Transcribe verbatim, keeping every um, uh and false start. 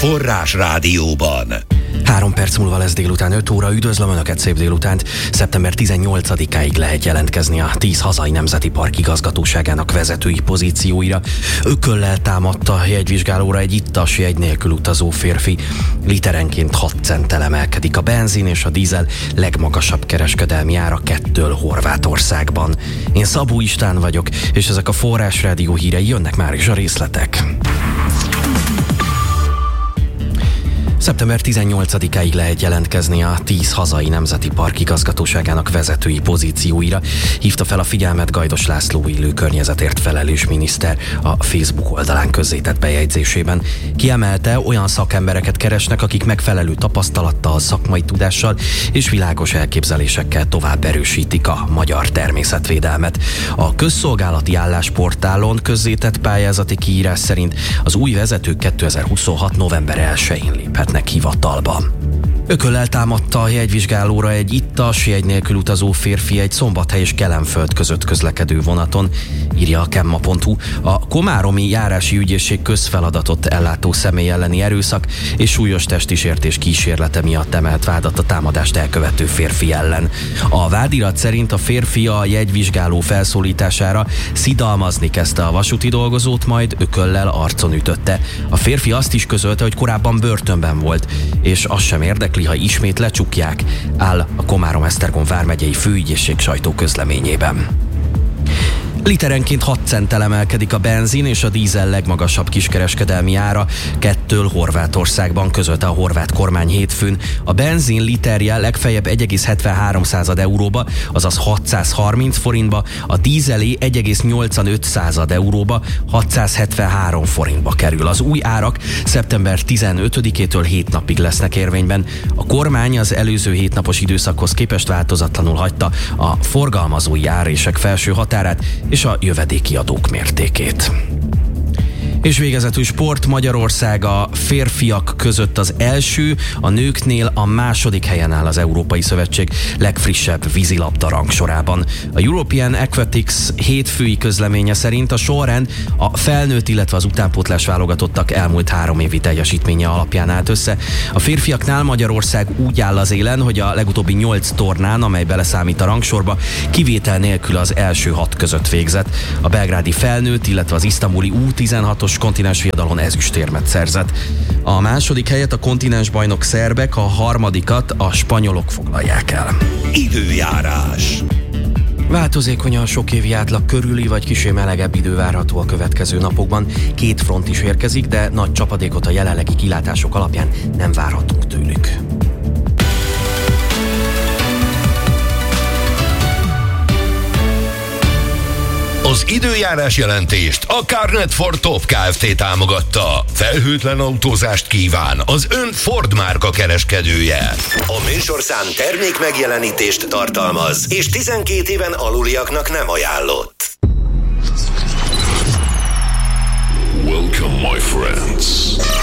Forrás Rádióban. Három perc múlva lesz délután öt óra. Üdvözlöm Önöket, szép délutánt. szeptember tizennyolcadikáig lehet jelentkezni a tíz hazai nemzeti park igazgatóságának vezetői pozícióira. Ököllel támadta a jegyvizsgálóra egy ittas, jegy nélkül utazó férfi. Literenként hat centtel emelkedik a benzin és a dízel legmagasabb kereskedelmi ára kettől Horvátországban. Én Szabó István vagyok, és ezek a Forrás Rádió hírei, jönnek már is a részletek. szeptember tizennyolcadikáig lehet jelentkezni a tíz hazai nemzeti park igazgatóságának vezetői pozícióira. Hívta fel a figyelmet Gajdos László élő környezetért felelős miniszter a Facebook oldalán közzétett bejegyzésében. Kiemelte, olyan szakembereket keresnek, akik megfelelő tapasztalattal, szakmai tudással és világos elképzelésekkel tovább erősítik a magyar természetvédelmet. A közszolgálati állásportálon közzétett pályázati kiírás szerint az új vezetők kétezer-huszonhat november elsején léphetnek hivatalba. Ököllel támadta a jegyvizsgálóra egy ittas, jegy nélkül utazó férfi egy Szombathely és Kelenföld között közlekedő vonaton, írja a kemma pont hu. A komáromi járási ügyészség közfeladatot ellátó személy elleni erőszak és súlyos testi sértés kísérlete miatt emelt vádat a támadást elkövető férfi ellen. A vádirat szerint a férfi a jegyvizsgáló felszólítására szidalmazni kezdte a vasúti dolgozót, majd ököllel arcon ütötte. A férfi azt is közölte, hogy korábban börtönben volt, és az sem érdekli, ha ismét lecsukják, áll a Komárom-Esztergom vármegyei főügyészség sajtóközleményében. Literenként hat centtel emelkedik a benzin és a dízel legmagasabb kiskereskedelmi ára kettől Horvátországban, közölte a horvát kormány hétfőn. A benzin literje legfeljebb egy egész hetvenhárom euróba, azaz hatszázharminc forintba, a dízelé egy egész nyolcvanöt euróba, hatszázhetvenhárom forintba kerül. Az új árak szeptember tizenötödikétől hét napig lesznek érvényben. A kormány az előző hétnapos időszakhoz képest változatlanul hagyta a forgalmazói árések felső határát és a jövedéki adók mértékét. És végezetül sport. Magyarország a férfiak között az első, a nőknél a második helyen áll az Európai Szövetség legfrissebb vízilabda rangsorában. A European Aquatics hétfői közleménye szerint a sorrend a felnőtt, illetve az utánpótlás válogatottak elmúlt három évi teljesítménye alapján állt össze. A férfiaknál Magyarország úgy áll az élen, hogy a legutóbbi nyolc tornán, amely beleszámít a rangsorba, kivétel nélkül az első hat között végzett. A belgrádi felnőtt, illetve az isztambuli U tizenhatos kontinens viadalon ezüstérmet szerzett. A második helyet a kontinensbajnok szerbek, a harmadikat a spanyolok foglalják el. Időjárás. Változékony a sok évi átlag körüli vagy kissé melegebb idő várható a következő napokban. Két front is érkezik, de nagy csapadékot a jelenlegi kilátások alapján nem várhatunk tőlük. Az időjárás jelentést a Carnet Ford Top Kft. Támogatta. Felhőtlen autózást kíván az ön Ford márka kereskedője. A műsorszám termék megjelenítést tartalmaz, és tizenkét éven aluliaknak nem ajánlott. Welcome, my friends.